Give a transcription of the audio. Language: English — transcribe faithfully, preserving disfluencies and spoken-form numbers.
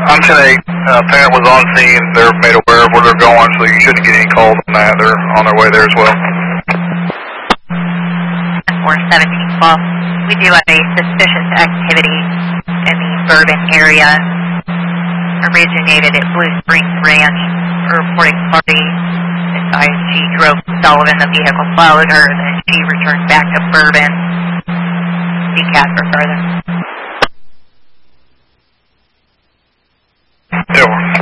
I'm ten eight. Uh, parent was on scene. They're made aware of where they're going, so you shouldn't get any calls on that. They're on their way there as well. four seventeen twelve. We do have a suspicious activity in the Bourbon area. Originated at Blue Springs Ranch. A reporting party advised she drove Sullivan. The vehicle followed her, and then she returned back to Bourbon. See Casper further. Yeah.